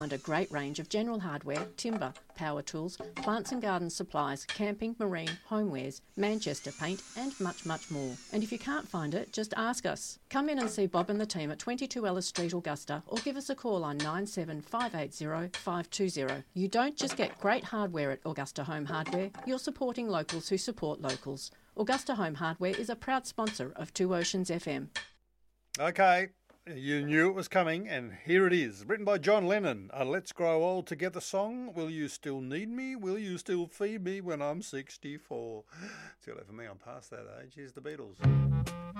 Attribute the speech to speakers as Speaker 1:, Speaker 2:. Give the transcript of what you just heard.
Speaker 1: Find a great range of general hardware, timber, power tools, plants and garden supplies, camping, marine, homewares, Manchester paint and much, much more. And if you can't find it, just ask us. Come in and see Bob and the team at 22 Ellis Street, Augusta, or give us a call on 97580 520. You don't just get great hardware at Augusta Home Hardware, you're supporting locals who support locals. Augusta Home Hardware is a proud sponsor of Two Oceans FM.
Speaker 2: Okay, you knew it was coming, and here it is. Written by John Lennon, a Let's Grow Old Together song. Will you still need me? Will you still feed me when I'm 64? Too late for me, I'm past that age. Here's the Beatles.